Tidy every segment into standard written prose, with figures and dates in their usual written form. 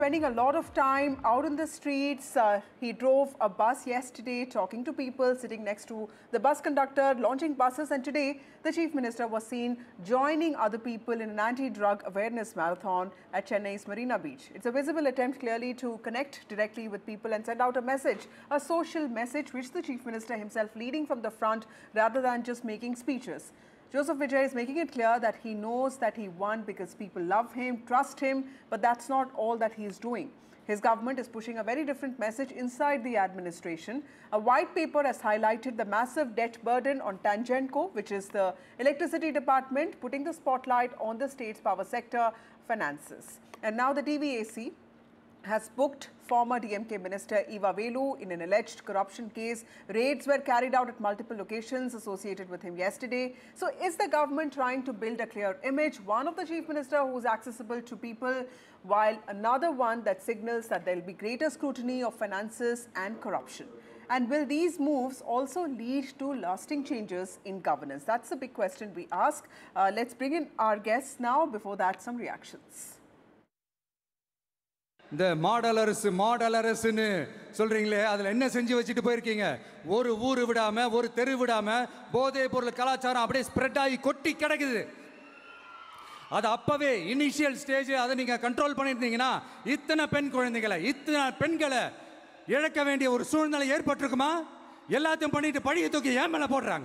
Spending a lot of time out in the streets. He drove a bus yesterday, talking to people, sitting next to the bus conductor, launching buses. And today, the Chief Minister was seen joining other people in an anti-drug awareness marathon at Chennai's Marina Beach. It's a visible attempt clearly to connect directly with people and send out a message, a social message, which the Chief Minister himself leading from the front rather than just making speeches. Joseph Vijay is making it clear that he knows that he won because people love him, trust him, but that's not all that he is doing. His government is pushing a very different message inside the administration. A white paper has highlighted the massive debt burden on Tangenco, which is the electricity department, putting the spotlight on the state's power sector finances. And now the DVAC has booked former DMK Minister Eva Velu in an alleged corruption case. Raids were carried out at multiple locations associated with him yesterday. So is the government trying to build a clear image? One of the Chief Minister who is accessible to people, while another one that signals that there will be greater scrutiny of finances and corruption. And will these moves also lead to lasting changes in governance? That's the big question we ask. Let's bring in our guests now. Before that, some reactions. இந்த model அரசுன்னு சொல்றீங்களே, அதில் என்ன செஞ்சு வச்சுட்டு போயிருக்கீங்க? ஒரு ஊர் விடாம, ஒரு தெரு விடாம போதைப் பொருள் கலாச்சாரம் அப்படியே ஸ்ப்ரெட் ஆகி கொட்டி கிடக்குது. அது அப்பவே இனிஷியல் ஸ்டேஜ் அதை நீங்க கண்ட்ரோல் பண்ணியிருந்தீங்கன்னா இத்தனை பெண்களை இழக்க வேண்டிய ஒரு சூழ்நிலை ஏற்பட்டிருக்குமா? எல்லாத்தையும் பண்ணிட்டு பழிய தூக்கி ஏன் மேல போடுறாங்க?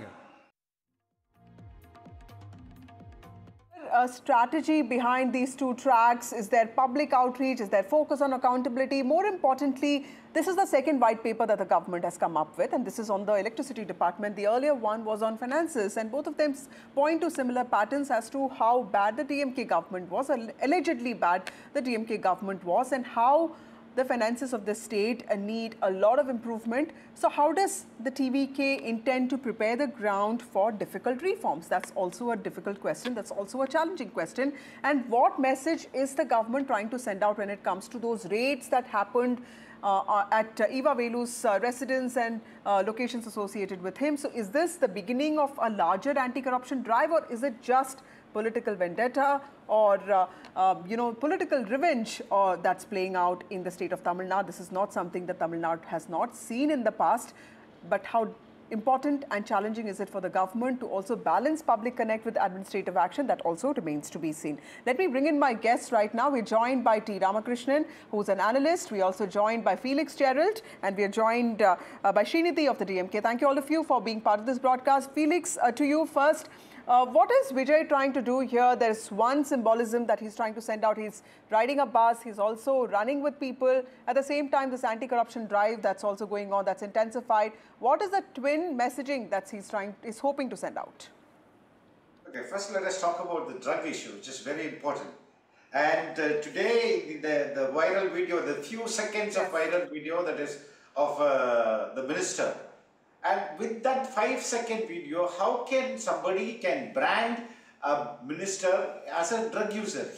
A strategy behind these two tracks? Is there public outreach? Is there focus on accountability? More importantly, this is the second white paper that the government has come up with, and this is on the electricity department. The earlier one was on finances, and both of them point to similar patterns as to how bad the DMK government was, allegedly bad the DMK government was, and how the finances of the state need a lot of improvement. So how does the TVK intend to prepare the ground for difficult reforms? That's also a difficult question. That's also a challenging question. And what message is the government trying to send out when it comes to those raids that happened at Eva Velu's residence and locations associated with him? So is this the beginning of a larger anti-corruption drive, or is it just political vendetta or political revenge that's playing out in the state of Tamil Nadu? This is not something that Tamil Nadu has not seen in the past, but how important and challenging is it for the government to also balance public connect with administrative action? That also remains to be seen. Let me bring in my guests right now. We're joined by T. Ramakrishnan, who's an analyst. We're also joined by Felix Gerald, and we're joined by Srinidhi of the DMK. Thank you all of you for being part of this broadcast. Felix, to you first. What is Vijay trying to do here? There's one symbolism that he's trying to send out. He's riding a bus. He's also running with people. At the same time, this anti-corruption drive that's also going on, that's intensified. What is the twin messaging that he's hoping to send out? Okay, first let us talk about the drug issue, which is very important. And today, the viral video, the few seconds of viral video that is of the minister. And with that 5-second video, how can somebody brand a minister as a drug user?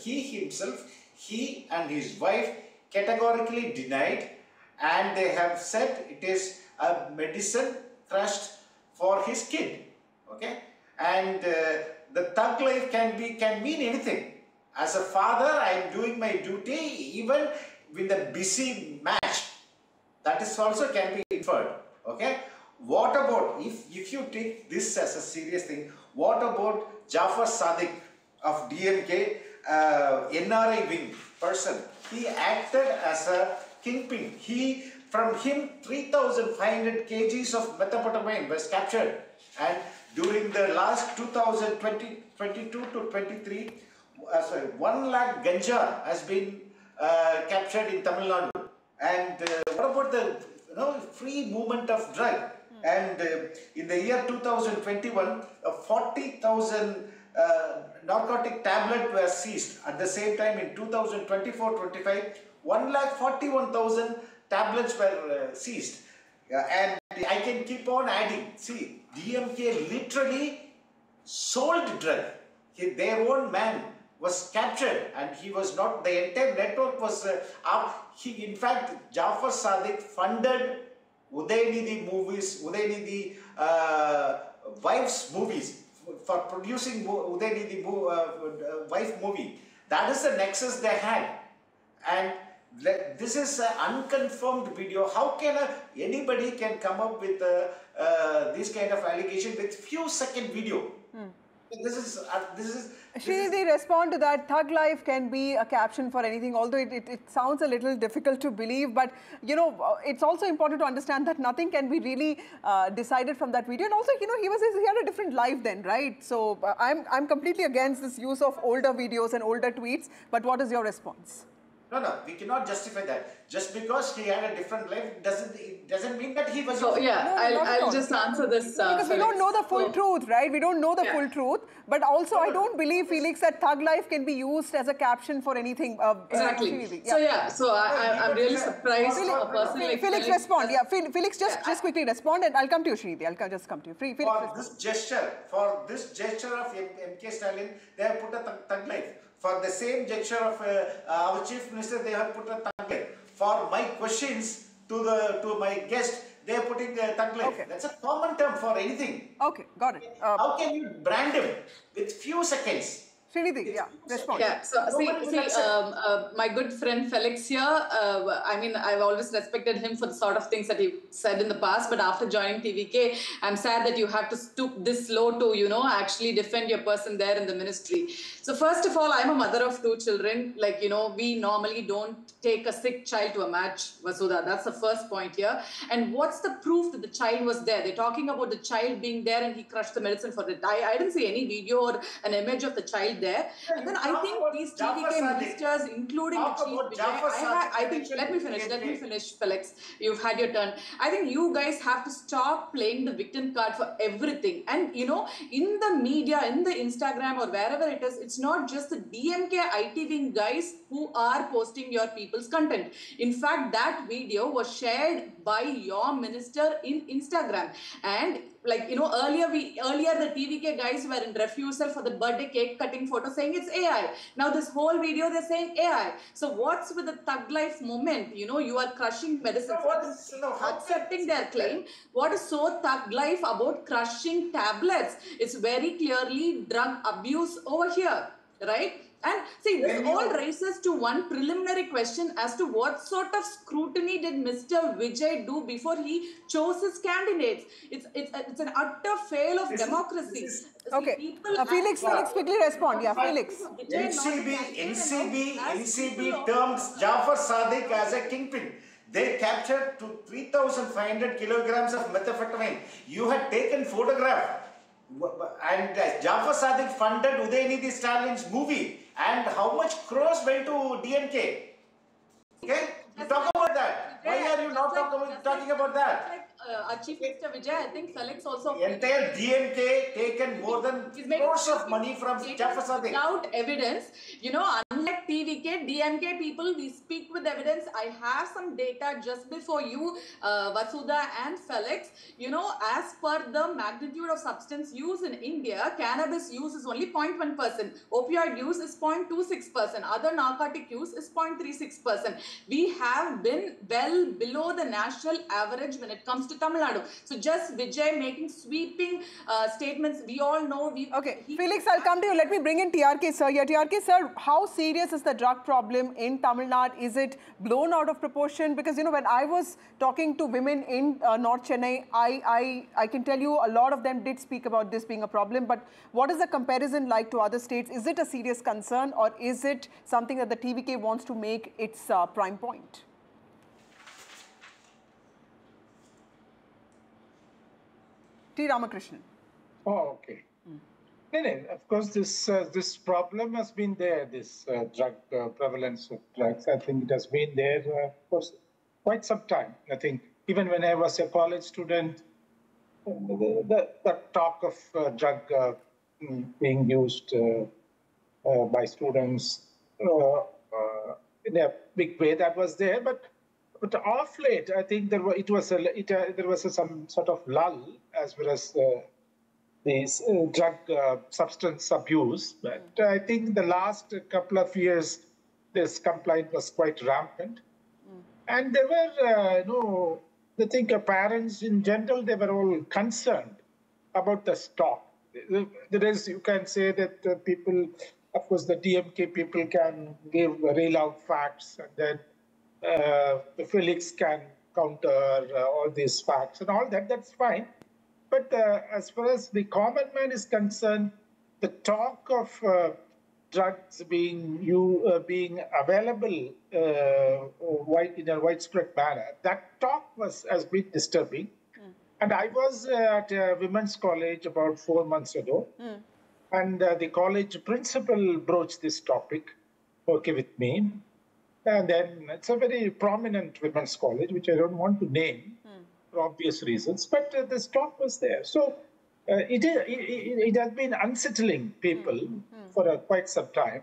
He and his wife categorically denied, and they have said it is a medicine crushed for his kid. Okay, and the thug life can mean anything. As a father, I am doing my duty even with a busy match. That is also can be inferred. Okay. What about, if you take this as a serious thing, what about Jafar Sadiq of DMK, NRI wing person? He acted as a kingpin. From him, 3,500 kgs of methamphetamine was captured. And during the last 2022 to 23, 1 lakh ganja has been captured in Tamil Nadu. And what about the free movement of drug? And in the year 2021, 40,000 narcotic tablets were seized. At the same time, in 2024-25, 1,41,000 tablets were seized. And I can keep on adding. See, DMK literally sold drug. Their own man was captured, and he was not. The entire network was in fact, Jafar Sadiq funded Udaynidhi movies, Udaynidhi wife's movies, for producing Udaynidhi wife movie. That is the nexus they had. And this is an unconfirmed video. How can anybody can come up with this kind of allegation with few-second video? This is. Srinidhi, respond to that. Thug life can be a caption for anything, although it sounds a little difficult to believe. But, you know, it's also important to understand that nothing can be really decided from that video. And also, you know, he had a different life then, right? So I'm completely against this use of older videos and older tweets. But what is your response? No, we cannot justify that. Just because he had a different life doesn't mean that he was. So yeah, I'll just answer this. Because we don't know the full truth, right? We don't know the full truth. But also, I don't believe, Felix, that thug life can be used as a caption for anything. Exactly. So I'm really surprised. Felix, respond. Yeah, Felix, just quickly respond, and I'll come to you, Srinidhi. I'll just come to you. Felix, for this gesture of MK Stalin, they have put a thug life. For the same gesture of our Chief Minister, they have put a thug life. For my questions to my guest, they are putting a thug life. Okay. That's a common term for anything. Okay, got it. How can you brand him with few seconds? Srinidhi, yeah, respond. Yeah, so my good friend Felix here, I mean, I've always respected him for the sort of things that he said in the past, but after joining TVK, I'm sad that you have to stoop this low to, you know, actually defend your person there in the ministry. So first of all, I'm a mother of 2 children. Like, you know, we normally don't take a sick child to a match, Vasudha. That's the first point here. And what's the proof that the child was there? They're talking about the child being there and he crushed the medicine for it. I didn't see any video or an image of the child there. And then I think these TVK ministers, including the Chief Vijay, let me finish, Felix. You've had your turn. I think you guys have to stop playing the victim card for everything. And, you know, in the media, in the Instagram or wherever it is, it's not just the DMK IT wing guys who are posting your people's content. In fact, that video was shared by your minister in Instagram. And like, you know, earlier the TVK guys were in refusal for the birthday cake cutting photo saying it's AI. Now this whole video they're saying AI. So what's with the thug life moment? You know, you are crushing medicine. Accepting their claim. What is so thug life about crushing tablets? It's very clearly drug abuse over here, right? And see, this all raises to one preliminary question as to what sort of scrutiny did Mr. Vijay do before he chose his candidates. It's an utter fail of democracy. Okay, Felix, quickly respond. Yeah, Felix. NCB termed Jafar Sadiq as a kingpin. They captured 3,500 kilograms of methamphetamine. You had taken photograph. And Jafar Sadiq funded Udayanidhi Stalin's movie. And how much crores went to DMK? Okay? You talk about that. Why are you not talking about that? Chief Minister Vijay, I think Felix also... Entire DMK taken more than crores of money from Jafar Sadiq. Without evidence, you know, unlike TVK, DMK people, we speak with evidence. I have some data just before you, Vasudha and Felix. You know, as per the magnitude of substance use in India, cannabis use is only 0.1%. Opioid use is 0.26%. Other narcotic use is 0.36%. We have been well below the national average when it comes to Tamil Nadu. So just Vijay making sweeping statements, we all know. Okay, Felix, I'll come to you. Let me bring in TRK sir here. TRK sir, how serious is the drug problem in Tamil Nadu? Is it blown out of proportion? Because, you know, when I was talking to women in North Chennai, I can tell you a lot of them did speak about this being a problem. But what is the comparison like to other states? Is it a serious concern, or is it something that the TVK wants to make its prime point? T. Ramakrishnan. Oh, okay. No, of course, this problem has been there, this drug prevalence of drugs. I think it has been there for quite some time. I think even when I was a college student, the talk of drug being used by students in a big way, that was there. But off late, I think there was some sort of lull as well as these drug substance abuse. But I think the last couple of years, this complaint was quite rampant. And there were, I think parents in general, they were all concerned about the stock. There is, you can say that people, of course, the DMK people can give rail out facts, and then Felix can counter all these facts and all that. That's fine. But as far as the common man is concerned, the talk of drugs being being available in a widespread manner, that talk has been disturbing. And I was at a women's college about 4 months ago, and the college principal broached this topic, with me. And then it's a very prominent women's college, which I don't want to name for obvious reasons, but this talk was there. So it has been unsettling people for quite some time.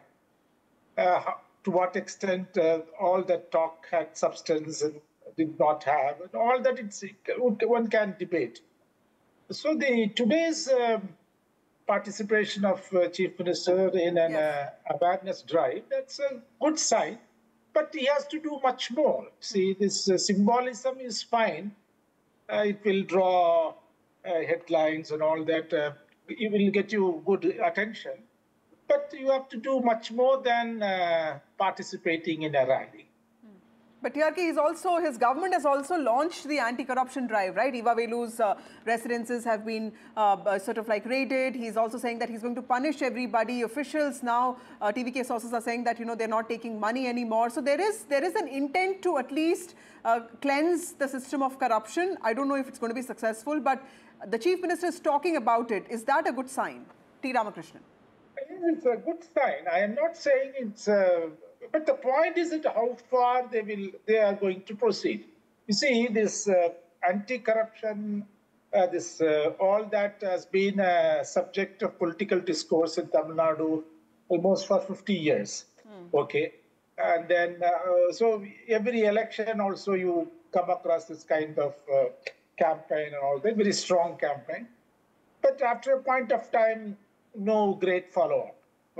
To what extent all that talk had substance and did not have, and all that one can debate. So today's participation of Chief Minister in an awareness drive, that's a good sign, but he has to do much more. See, this symbolism is fine. It will draw headlines and all that. It will get you good attention. But you have to do much more than participating in a rally. But TRK, his government has also launched the anti-corruption drive, right? Eva Velu's residences have been sort of like raided. He's also saying that he's going to punish everybody. Officials now, TVK sources are saying that, they're not taking money anymore. So there is an intent to at least cleanse the system of corruption. I don't know if it's going to be successful, but the Chief Minister is talking about it. Is that a good sign? T. Ramakrishnan. It's a good sign. I am not saying it's... but the point is that how far they are going to proceed. You see, this anti-corruption, all that has been a subject of political discourse in Tamil Nadu almost for 50 years. And then, so every election also you come across this kind of campaign and all that, very strong campaign. But after a point of time, no great follow-up.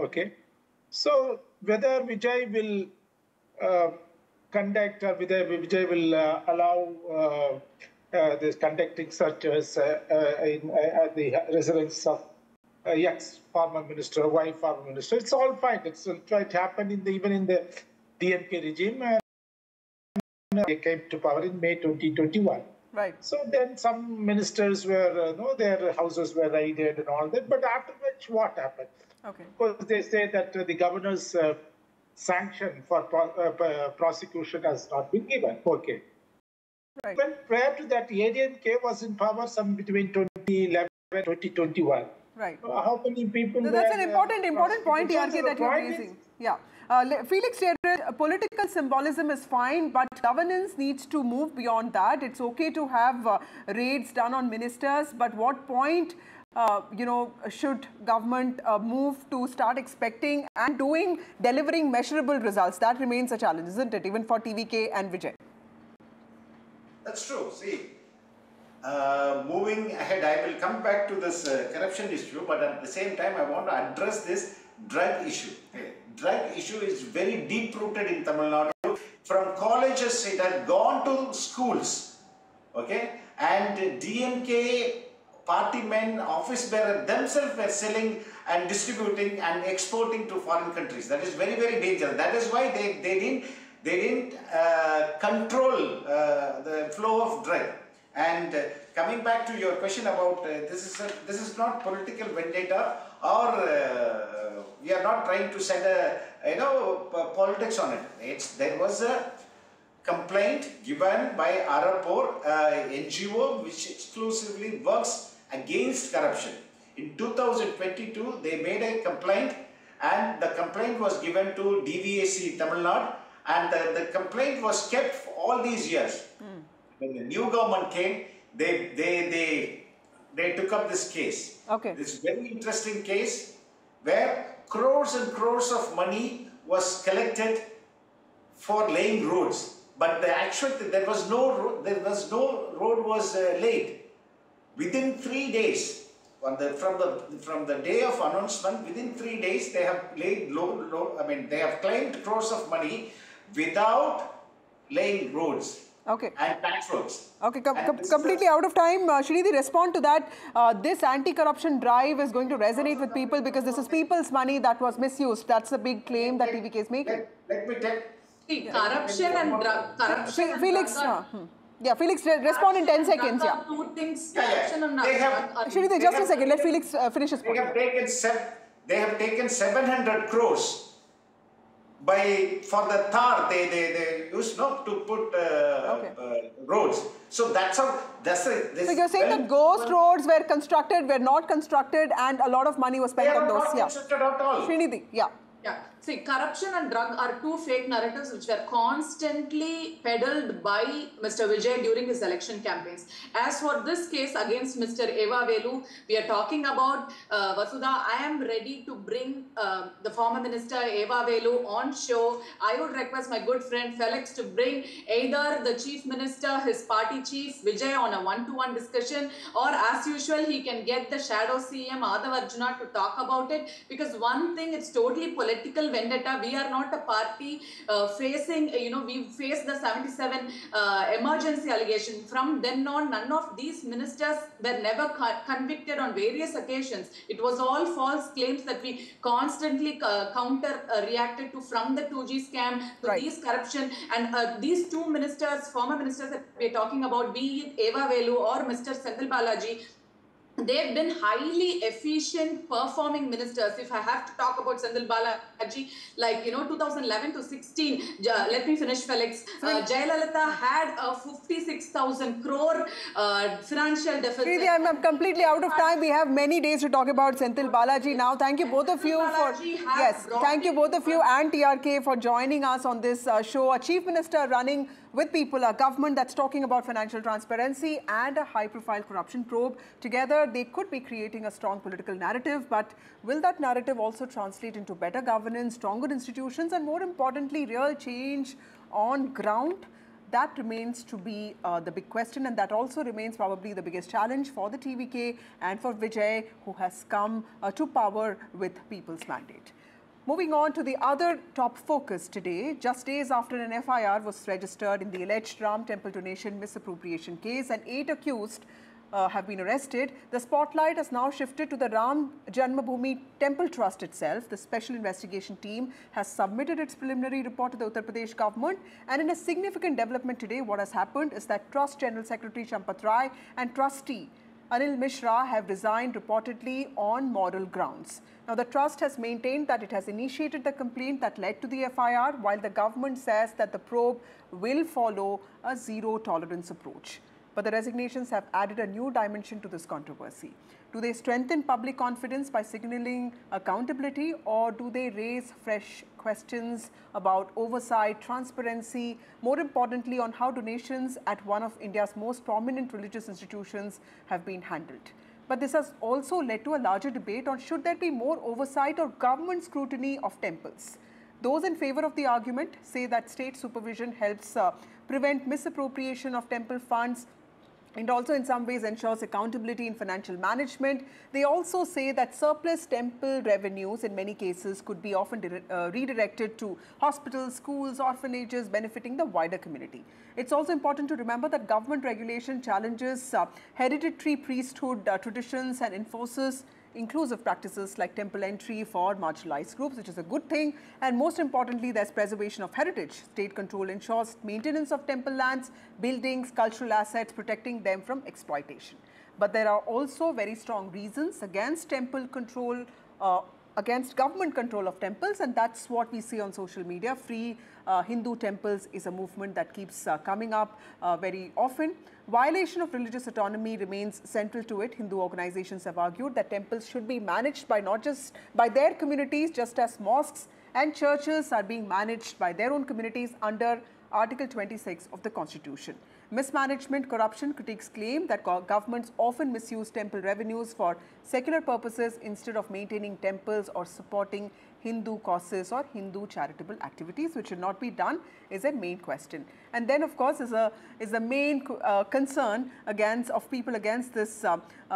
So whether Vijay will conduct or whether Vijay will allow this conducting searches at the residence of ex-former minister, wife former minister, it's all fine. It happened even in the DMK regime, and they came to power in May 2021. Right. So then some ministers were, their houses were raided and all that. But after which, what happened? Because they say that the governor's sanction for prosecution has not been given. Right. When prior to that, ADMK was in power between 2011 and 2021. Right. How many people? That's an important point, TRK, that you're raising. Yeah. Felix, political symbolism is fine, but governance needs to move beyond that. It's okay to have raids done on ministers, but what point, should government move to start expecting and delivering measurable results? That remains a challenge, isn't it, even for TVK and Vijay? That's true. See, moving ahead, I will come back to this corruption issue, but at the same time, I want to address this drug issue. Drug issue is very deep-rooted in Tamil Nadu. From colleges, it has gone to schools, and DMK party men, office bearers themselves were selling and distributing and exporting to foreign countries. That is very, very dangerous. That is why they didn't control the flow of drug. And coming back to your question about this is not political vendetta, or we are not trying to send politics on it. There was a complaint given by Arapur, NGO which exclusively works against corruption. In 2022, they made a complaint, and the complaint was given to DVAC Tamil Nadu, and the complaint was kept for all these years. When the new government came, they took up this case. This very interesting case where crores and crores of money was collected for laying roads, but there was no road was laid. Within 3 days, from the day of announcement, within 3 days they have laid they have claimed crores of money without laying roads. And patch roads. Completely out of time. Srinidhi, respond to that. This anti-corruption drive is going to resonate with people because this is people's money that was misused. That's a big claim that TVK is making. Let me tell. See, corruption and drug, corruption and Felix, drug are, yeah, Felix, respond in 10 seconds. drug Yeah. are two things. Yeah, yeah. Corruption and They have- drug are Srinidhi, just a second. Let Felix finish his They point. have taken 700 crores for the tar they used not to put roads. So that's how So you're saying that ghost roads were constructed, were not constructed, and a lot of money was they spent are on those. not Yeah. constructed at all. Srinidhi, yeah. Yeah. See, corruption and drug are two fake narratives which were constantly peddled by Mr. Vijay during his election campaigns. As for this case against Mr. Eva Velu, we are talking about Vasudha. I am ready to bring the former minister Eva Velu on show. I would request my good friend Felix to bring either the chief minister, his party chief Vijay, on a one-to-one discussion, or as usual, he can get the shadow CM Adhav Arjuna to talk about it. Because one thing, it's totally political vendetta. We are not a party facing, we faced the 77 emergency allegation. From then on, none of these ministers were never convicted on various occasions. It was all false claims that we constantly counter-reacted to, from the 2G scam to these corruption. And these two ministers, former ministers that we're talking about, be it Eva Velu or Mr. Senthil Balaji, they've been highly efficient performing ministers. If I have to talk about Senthil Balaji, 2011 to 16, let me finish, Felix. Jayalalitha had a 56,000 crore financial deficit. Srinidhi, I'm completely out of time. We have many days to talk about Senthil Balaji now. Thank you both of you thank you both of you and TRK for joining us on this show. A chief minister running with people, a government that's talking about financial transparency and a high-profile corruption probe. Together, they could be creating a strong political narrative, but will that narrative also translate into better governance, stronger institutions, and more importantly, real change on ground? That remains to be the big question, and that also remains probably the biggest challenge for the TVK and for Vijay, who has come to power with people's mandate. Moving on to the other top focus today, just days after an FIR was registered in the alleged Ram Temple donation misappropriation case and 8 accused have been arrested, the spotlight has now shifted to the Ram Janmabhoomi Temple Trust itself. The special investigation team has submitted its preliminary report to the Uttar Pradesh government, and in a significant development today, what has happened is that Trust General Secretary Champat Rai and Trustee Anil Mishra have resigned reportedly on moral grounds. Now, the trust has maintained that it has initiated the complaint that led to the FIR, while the government says that the probe will follow a zero-tolerance approach. But the resignations have added a new dimension to this controversy. Do they strengthen public confidence by signaling accountability, or do they raise fresh questions about oversight, transparency, more importantly on how donations at one of India's most prominent religious institutions have been handled? But this has also led to a larger debate on should there be more oversight or government scrutiny of temples. Those in favor of the argument say that state supervision helps prevent misappropriation of temple funds and also in some ways ensures accountability in financial management. They also say that surplus temple revenues in many cases could be often redirected to hospitals, schools, orphanages, benefiting the wider community. It's also important to remember that government regulation challenges hereditary priesthood traditions and enforces inclusive practices like temple entry for marginalized groups, which is a good thing. And most importantly, there's preservation of heritage. State control ensures maintenance of temple lands, buildings, cultural assets, protecting them from exploitation. But there are also very strong reasons against temple control, against government control of temples, and that's what we see on social media. Free Hindu temples is a movement that keeps coming up very often. Violation of religious autonomy remains central to it. Hindu organizations have argued that temples should be managed by not just by their communities, just as mosques and churches are being managed by their own communities under Article 26 of the Constitution. Mismanagement, corruption critics claim that governments often misuse temple revenues for secular purposes instead of maintaining temples or supporting Hindu causes or Hindu charitable activities, which should not be done, is a main question. And then, of course, is a main concern of people against this,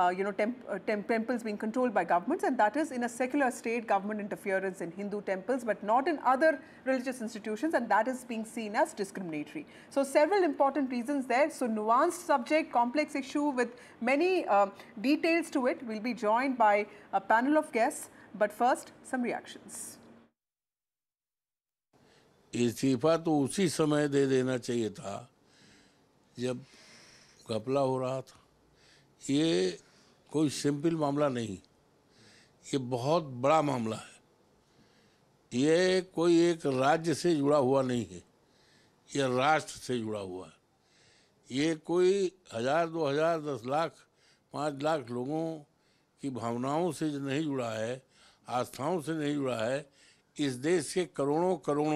temples being controlled by governments, and that is in a secular state, government interference in Hindu temples, but not in other religious institutions, and that is being seen as discriminatory. So, several important reasons there. So, nuanced subject, complex issue with many details to it. We'll be joined by a panel of guests. But first, some reactions. इस्तीफा तो उसी समय दे देना चाहिए था जब घपला हो रहा था। ये कोई सिंपल मामला नहीं, ये बहुत बड़ा मामला है। ये कोई एक राज्य से जुड़ा हुआ नहीं है, ये राष्ट्र से जुड़ा हुआ है। ये कोई 1000, 2000, 10 लाख, 5 लाख लोगों की भावनाओं से नहीं जुड़ा है, आस्थाओं से नहीं जुड़ा है। इस देश के करोड़ों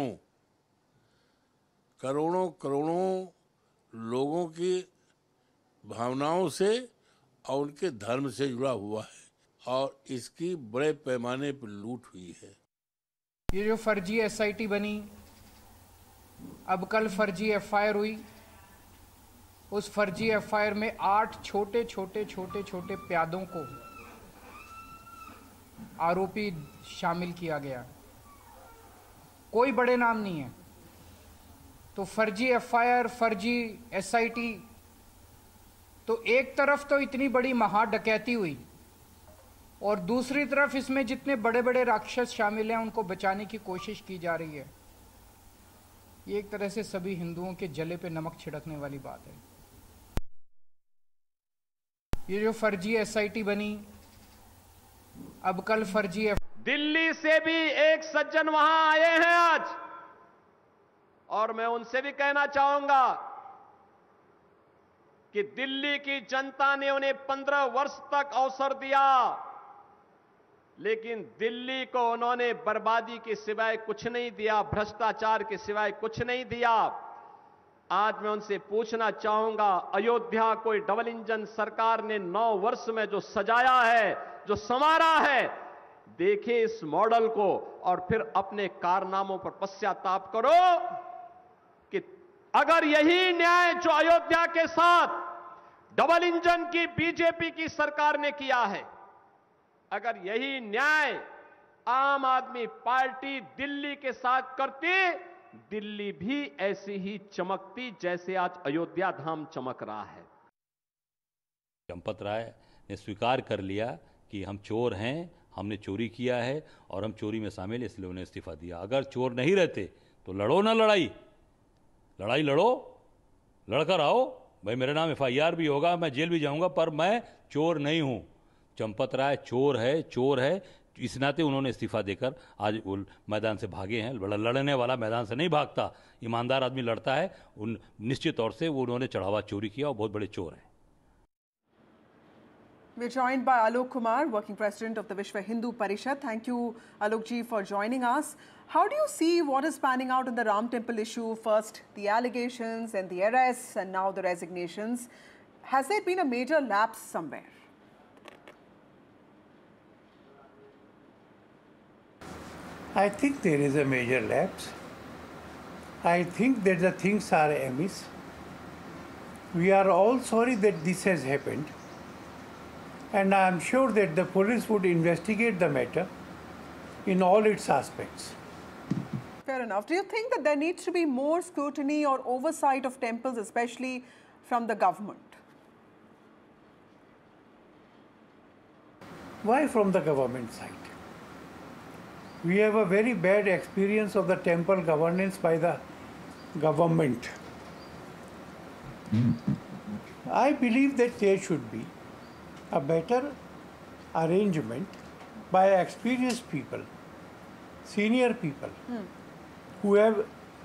करोड़ों लोगों की भावनाओं से और उनके धर्म से जुड़ा हुआ है और इसकी बड़े पैमाने पर लूट हुई है। ये जो फर्जी एसआईटी बनी, अब कल फर्जी एफआईआर हुई, उस फर्जी एफआईआर में 8 छोटे प्यादों को आरोपी शामिल किया गया, कोई बड़े नाम नहीं है। तो फर्जी एफआईआर, फर्जी एसआईटी, तो एक तरफ तो इतनी बड़ी महा डकैती हुई और दूसरी तरफ इसमें जितने बड़े बड़े राक्षस शामिल हैं उनको बचाने की कोशिश की जा रही है। ये एक तरह से सभी हिंदुओं के जले पे नमक छिड़कने वाली बात है। ये जो फर्जी एसआईटी बनी, अब कल फर्जी दिल्ली से भी एक सज्जन वहां आए हैं आज, और मैं उनसे भी कहना चाहूंगा कि दिल्ली की जनता ने उन्हें 15 वर्ष तक अवसर दिया, लेकिन दिल्ली को उन्होंने बर्बादी के सिवाय कुछ नहीं दिया, भ्रष्टाचार के सिवाय कुछ नहीं दिया। आज मैं उनसे पूछना चाहूंगा, अयोध्या कोई डबल इंजन सरकार ने 9 वर्ष में जो सजाया है, जो संवारा है, देखिए इस मॉडल को और फिर अपने कारनामों पर पश्चाताप करो कि अगर यही न्याय जो अयोध्या के साथ डबल इंजन की बीजेपी की सरकार ने किया है, अगर यही न्याय आम आदमी पार्टी दिल्ली के साथ करती, दिल्ली भी ऐसी ही चमकती जैसे आज अयोध्या धाम चमक रहा है। चंपत राय ने स्वीकार कर लिया कि हम चोर हैं, हमने चोरी किया है और हम चोरी में शामिल, इसलिए उन्हें इस्तीफा दिया। अगर चोर नहीं रहते तो लड़ो ना लड़ाई लड़ो, लड़कर आओ भाई, मेरे नाम एफआईआर भी होगा, मैं जेल भी जाऊंगा, पर मैं चोर नहीं हूं। चंपत राय चोर है, इस नाते उन्होंने इस्तीफा देकर आज मैदान से भागे हैं। लड़ने वाला मैदान से नहीं भागता, ईमानदार आदमी लड़ता है। उन निश्चित तौर से वो उन्होंने चढ़ावा चोरी किया और बहुत बड़े चोर हैं। We're joined by Alok Kumar, working president of the Vishwa Hindu Parishad. Thank you, Alok ji, for joining us. How do you see what is panning out in the Ram Temple issue? First, the allegations and the arrests, and now the resignations. Has there been a major lapse somewhere? I think there is a major lapse. I think that the things are amiss. We are all sorry that this has happened. And I am sure that the police would investigate the matter in all its aspects. Fair enough. Do you think that there needs to be more scrutiny or oversight of temples, especially from the government? Why from the government side? We have a very bad experience of the temple governance by the government. I believe that there should be a better arrangement by experienced people, senior people who have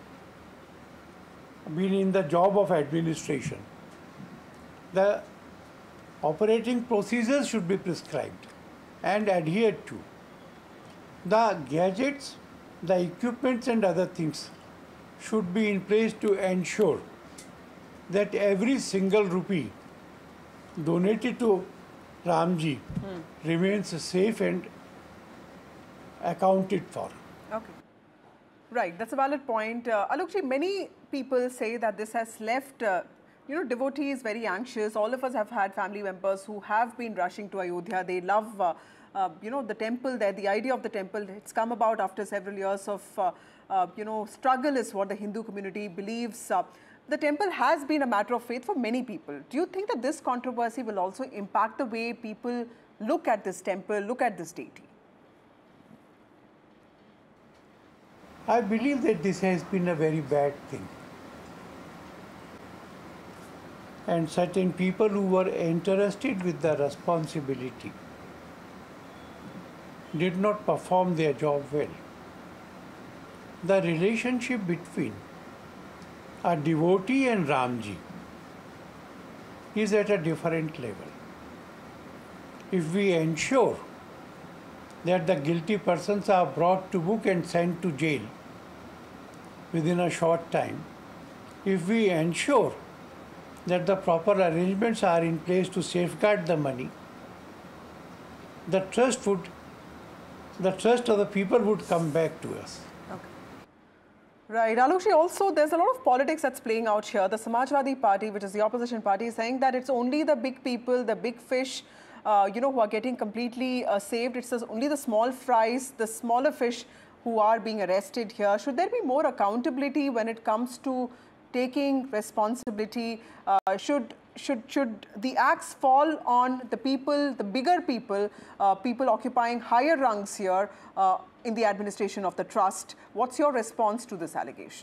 been in the job of administration. The operating procedures should be prescribed and adhered to. The gadgets, the equipments and other things should be in place to ensure that every single rupee donated to Ramji remains safe and accounted for. Okay. Right, that's a valid point. Alok ji, many people say that this has left devotees very anxious. All of us have had family members who have been rushing to Ayodhya. They love the temple there, the idea of the temple. It's come about after several years of struggle is what the Hindu community believes. The temple has been a matter of faith for many people. Do you think that this controversy will also impact the way people look at this temple, look at this deity? I believe that this has been a very bad thing. And certain people who were entrusted with the responsibility did not perform their job well. The relationship between a devotee and Ramji is at a different level. If we ensure that the guilty persons are brought to book and sent to jail within a short time, if we ensure that the proper arrangements are in place to safeguard the money, the trust of the people would come back to us. Right. Alokji, also there's a lot of politics that's playing out here. The Samajwadi Party, which is the opposition party, is saying that it's only the big people, the big fish, who are getting completely saved. It's only the small fries, the smaller fish who are being arrested here. Should there be more accountability when it comes to taking responsibility? Should the axe fall on the people, the bigger people, people occupying higher rungs here in the administration of the trust? What's your response to this allegation?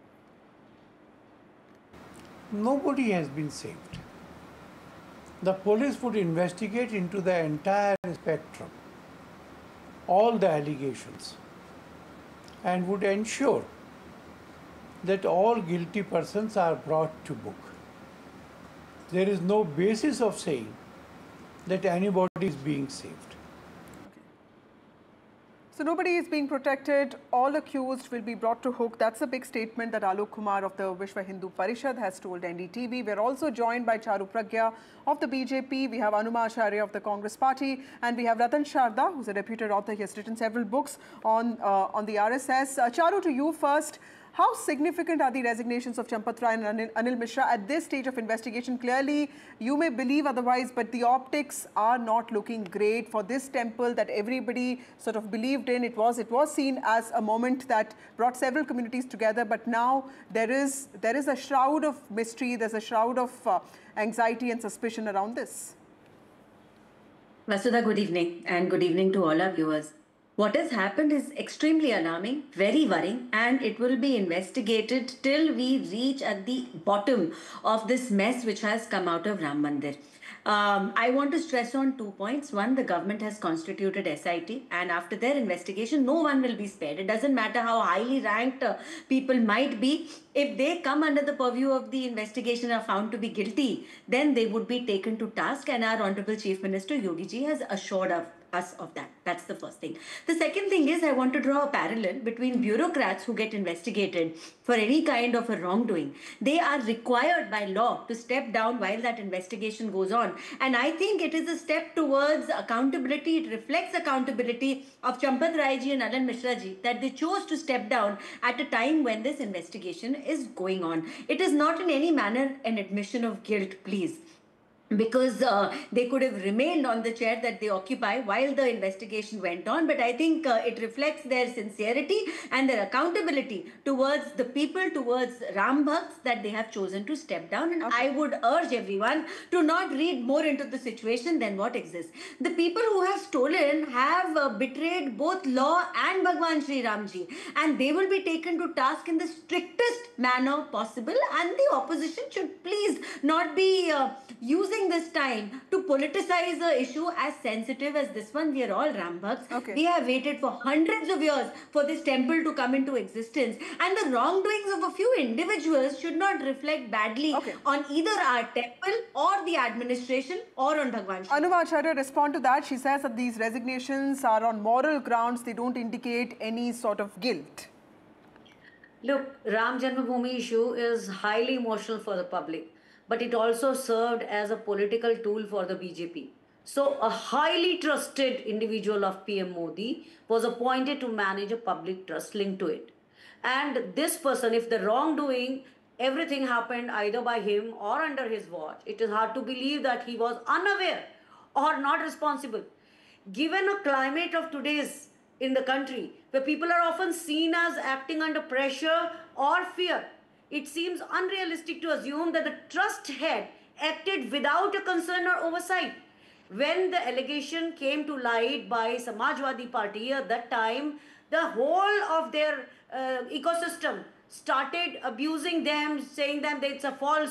Nobody has been saved. The police would investigate into the entire spectrum, all the allegations, and would ensure that all guilty persons are brought to book. There is no basis of saying that anybody is being saved. So nobody is being protected, all accused will be brought to hook. That's a big statement that Alok Kumar of the Vishwa Hindu Parishad has told NDTV. We're also joined by Charu Pragya of the BJP, we have Anuma Acharya of the Congress Party, and we have Ratan Sharda, who's a reputed author. He has written several books on the RSS. Charu, to you first. How significant are the resignations of Champat Rai and Anil Mishra at this stage of investigation? Clearly, you may believe otherwise, but the optics are not looking great for this temple that everybody sort of believed in. It was seen as a moment that brought several communities together, but now there is a shroud of mystery, there's a shroud of anxiety and suspicion around this. Vasudha, good evening, and good evening to all our viewers. What has happened is extremely alarming, very worrying, and it will be investigated till we reach at the bottom of this mess which has come out of Ram Mandir. I want to stress on 2 points. One, the government has constituted SIT, and after their investigation, no one will be spared. It doesn't matter how highly ranked people might be. If they come under the purview of the investigation and are found to be guilty, then they would be taken to task, and our Honorable Chief Minister Yogi Ji has assured us of that. That's the first thing. The second thing is, I want to draw a parallel between bureaucrats who get investigated for any kind of a wrongdoing. They are required by law to step down while that investigation goes on. And I think it is a step towards accountability. It reflects accountability of Champat Rai ji and Anil Mishra ji that they chose to step down at a time when this investigation is going on. It is not in any manner an admission of guilt, please, because they could have remained on the chair that they occupy while the investigation went on. But I think it reflects their sincerity and their accountability towards the people, towards Ram Bhakts, that they have chosen to step down. And I would urge everyone to not read more into the situation than what exists. The people who have stolen have betrayed both law and Bhagwan Sri Ramji, and they will be taken to task in the strictest manner possible. And the opposition should please not be using this time to politicize the issue as sensitive as this one. We are all Ram Bhakts. Okay. We have waited for hundreds of years for this temple to come into existence, and the wrongdoings of a few individuals should not reflect badly on either our temple or the administration or on Bhagwan Shri. Anuma Acharya, respond to that. She says that these resignations are on moral grounds. They don't indicate any sort of guilt. Look, Ram Janmabhoomi issue is highly emotional for the public, but it also served as a political tool for the BJP. So a highly trusted individual of PM Modi was appointed to manage a public trust linked to it. And this person, if the wrongdoing, everything happened either by him or under his watch, it is hard to believe that he was unaware or not responsible. Given a climate of today's in the country, where people are often seen as acting under pressure or fear, it seems unrealistic to assume that the trust head acted without a concern or oversight. When the allegation came to light by Samajwadi Party at that time, the whole of their ecosystem started abusing them, saying that it's a false